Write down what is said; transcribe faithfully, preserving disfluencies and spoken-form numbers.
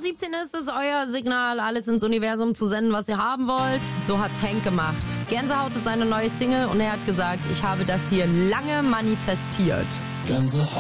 siebzehn ist es euer Signal, alles ins Universum zu senden, was ihr haben wollt. So hat's Hank gemacht. Gänsehaut ist seine neue Single und er hat gesagt, ich habe das hier lange manifestiert. Gänsehaut.